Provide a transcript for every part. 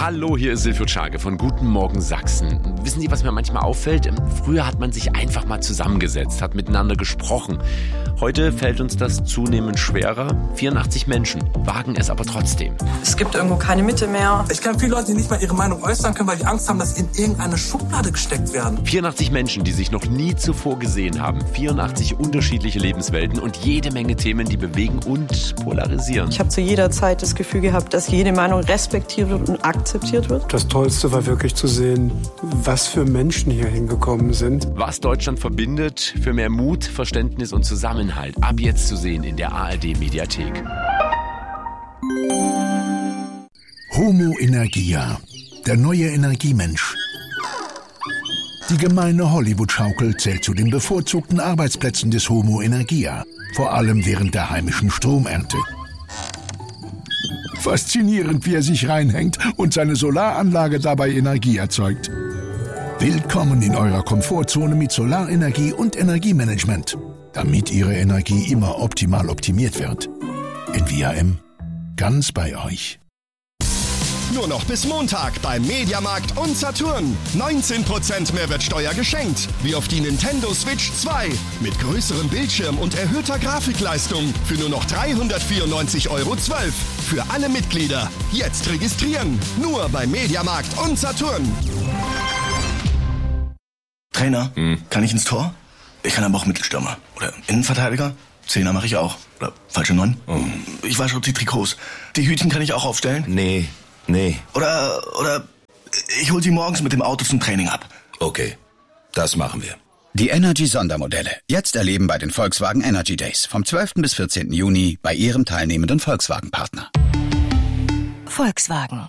Hallo, hier ist Silvio Czage von Guten Morgen Sachsen. Wissen Sie, was mir manchmal auffällt? Früher hat man sich einfach mal zusammengesetzt, hat miteinander gesprochen. Heute fällt uns das zunehmend schwerer. 84 Menschen wagen es aber trotzdem. Es gibt irgendwo keine Mitte mehr. Ich kenne viele Leute, die nicht mal ihre Meinung äußern können, weil die Angst haben, dass sie in irgendeine Schublade gesteckt werden. 84 Menschen, die sich noch nie zuvor gesehen haben. 84 unterschiedliche Lebenswelten und jede Menge Themen, die bewegen und polarisieren. Ich habe zu jeder Zeit das Gefühl gehabt, dass jede Meinung respektiert wird und akzeptiert wird. Das Tollste war wirklich zu sehen, was für Menschen hier hingekommen sind. Was Deutschland verbindet, für mehr Mut, Verständnis und Zusammenhalt. Ab jetzt zu sehen in der ARD-Mediathek. Homo Energia, der neue Energiemensch. Die gemeine Hollywood-Schaukel zählt zu den bevorzugten Arbeitsplätzen des Homo Energia, vor allem während der heimischen Stromernte. Faszinierend, wie er sich reinhängt und seine Solaranlage dabei Energie erzeugt. Willkommen in eurer Komfortzone mit Solarenergie und Energiemanagement, damit Ihre Energie immer optimal optimiert wird. NVIM, ganz bei euch. Nur noch bis Montag beim Mediamarkt und Saturn. 19% Mehrwertsteuer geschenkt. Wie auf die Nintendo Switch 2. Mit größerem Bildschirm und erhöhter Grafikleistung. Für nur noch 394,12 €. Für alle Mitglieder. Jetzt registrieren. Nur beim Mediamarkt und Saturn. Trainer, kann ich ins Tor? Ich kann aber auch Mittelstürmer. Oder Innenverteidiger. Zehner mache ich auch. Oder falsche 9. Ich wasche die Trikots. Die Hütchen kann ich auch aufstellen? Nee. Oder ich hol sie morgens mit dem Auto zum Training ab. Okay, das machen wir. Die Energy-Sondermodelle. Jetzt erleben bei den Volkswagen Energy Days. Vom 12. bis 14. Juni bei Ihrem teilnehmenden Volkswagen-Partner. Volkswagen.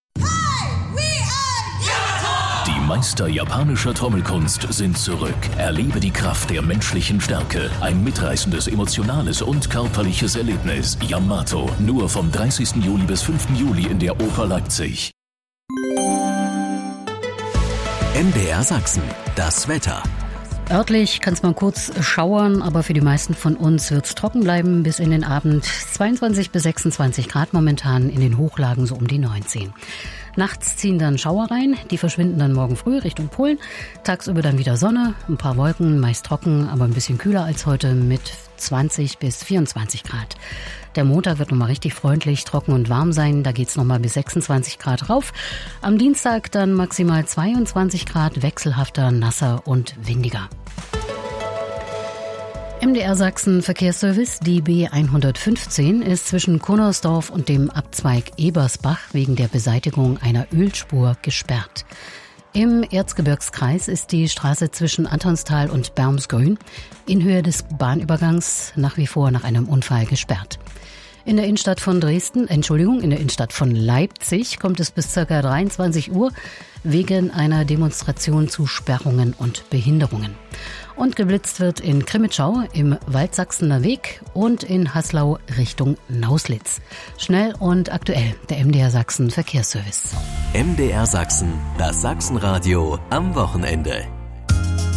Die Meister japanischer Trommelkunst sind zurück. Erlebe die Kraft der menschlichen Stärke. Ein mitreißendes, emotionales und körperliches Erlebnis. Yamato. Nur vom 30. Juli bis 5. Juli in der Oper Leipzig. MDR Sachsen. Das Wetter. Örtlich kann es mal kurz schauern, aber für die meisten von uns wird es trocken bleiben bis in den Abend. 22 bis 26 Grad momentan, in den Hochlagen so um die 19. Nachts ziehen dann Schauer rein, die verschwinden dann morgen früh Richtung Polen. Tagsüber dann wieder Sonne, ein paar Wolken, meist trocken, aber ein bisschen kühler als heute mit 20 bis 24 Grad. Der Montag wird nochmal richtig freundlich, trocken und warm sein, da geht's nochmal bis 26 Grad rauf. Am Dienstag dann maximal 22 Grad, wechselhafter, nasser und windiger. MDR Sachsen Verkehrsservice, die B115 ist zwischen Kunnersdorf und dem Abzweig Ebersbach wegen der Beseitigung einer Ölspur gesperrt. Im Erzgebirgskreis ist die Straße zwischen Antonstal und Bermsgrün in Höhe des Bahnübergangs nach wie vor nach einem Unfall gesperrt. In der Innenstadt von Leipzig kommt es bis ca. 23 Uhr wegen einer Demonstration zu Sperrungen und Behinderungen. Und geblitzt wird in Krimitschau im Waldsachsener Weg und in Haslau Richtung Nauslitz. Schnell und aktuell, der MDR Sachsen Verkehrsservice. MDR Sachsen, das Sachsenradio am Wochenende.